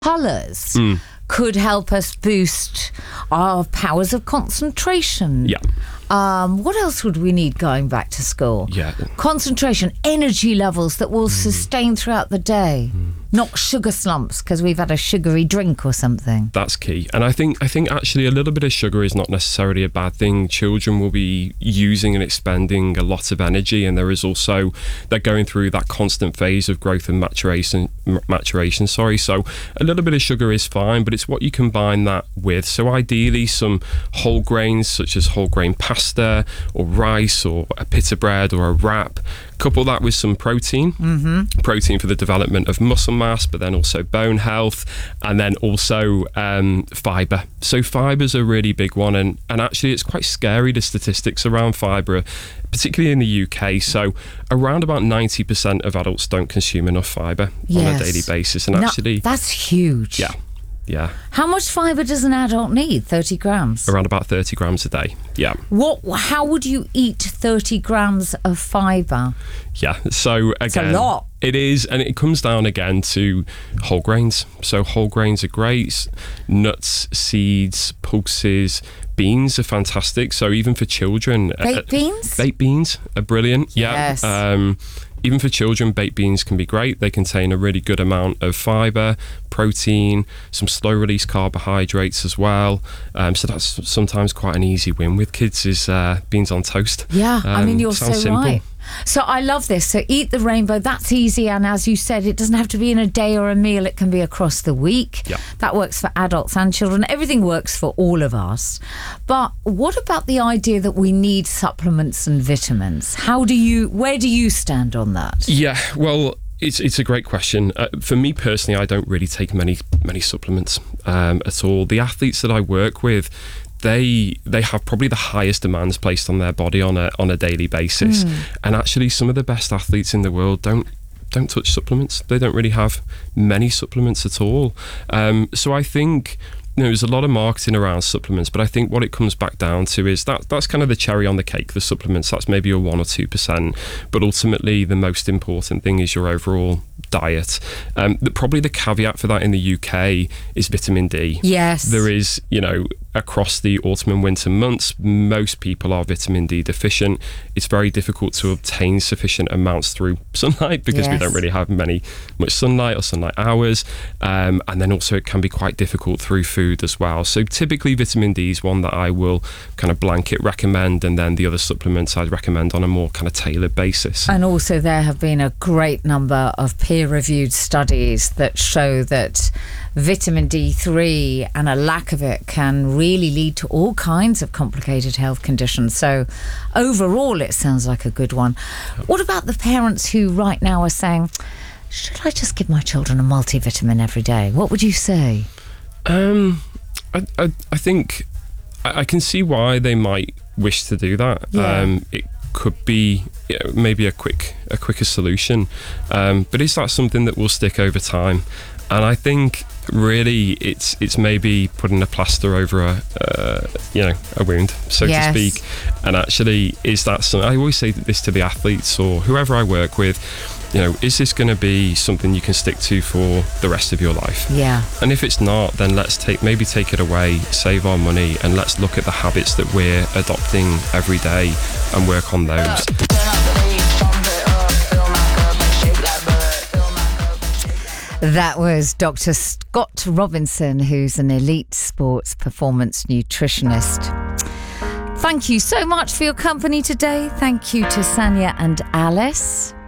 colours could help us boost our powers of concentration. Yeah. What else would we need going back to school? Yeah. Concentration, energy levels that will sustain throughout the day. Not sugar slumps because we've had a sugary drink or something. That's key. And I think actually a little bit of sugar is not necessarily a bad thing. Children will be using and expending a lot of energy, and there is also, they're going through that constant phase of growth and maturation. So a little bit of sugar is fine, but it's what you combine that with. So ideally some whole grains such as whole grain pasta or rice or a pita bread or a wrap. Couple that with some protein, protein for the development of muscle mass, but then also bone health, and then also fibre. So fibre's a really big one, and actually it's quite scary, the statistics around fibre, particularly in the UK. So around about 90% of adults don't consume enough fibre on a daily basis, and actually that's huge. Yeah. How much fibre does an adult need? 30 grams? Around about 30 grams a day, yeah. How would you eat 30 grams of fibre? Yeah, so again... It's a lot. It is, and it comes down again to whole grains. So whole grains are great. Nuts, seeds, pulses, beans are fantastic. So even for children... Baked beans? Baked beans are brilliant, Yes. yeah. Even for children, baked beans can be great. They contain a really good amount of fibre, protein, some slow-release carbohydrates as well. So that's sometimes quite an easy win with kids is beans on toast. Yeah, I mean, you're so simple. right. So I love this. So eat the rainbow. That's easy. And as you said, it doesn't have to be in a day or a meal. It can be across the week. Yeah. That works for adults and children. Everything works for all of us. But what about the idea that we need supplements and vitamins? Where do you stand on that? Yeah, well, it's a great question. For me personally, I don't really take many supplements at all. The athletes that I work with, they have probably the highest demands placed on their body on a daily basis, and actually some of the best athletes in the world don't touch supplements. They don't really have many supplements at all. So I think there's a lot of marketing around supplements, but I think what it comes back down to is that's kind of the cherry on the cake, the supplements. That's maybe a 1 or 2%, but ultimately the most important thing is your overall diet. Probably the caveat for that in the UK is vitamin D. Yes. There is, across the autumn and winter months, most people are vitamin D deficient. It's very difficult to obtain sufficient amounts through sunlight because we don't really have much sunlight or sunlight hours. And then also it can be quite difficult through food as well. So typically vitamin D is one that I will kind of blanket recommend, and then the other supplements I'd recommend on a more kind of tailored basis. And also there have been a great number of peer-reviewed studies that show that vitamin D3 and a lack of it can really lead to all kinds of complicated health conditions. So overall, it sounds like a good one. What about the parents who right now are saying, should I just give my children a multivitamin every day? What would you say? I think I can see why they might wish to do that. Yeah. It could be maybe a quicker solution, but is that something that will stick over time? And I think really it's maybe putting a plaster over a wound, so to speak. And actually, is that something? I always say this to the athletes or whoever I work with. Is this going to be something you can stick to for the rest of your life? Yeah. And if it's not, then let's take it away, save our money, and let's look at the habits that we're adopting every day and work on those. That was Dr. Scott Robinson, who's an elite sports performance nutritionist. Thank you so much for your company today. Thank you to Sanya and Alice.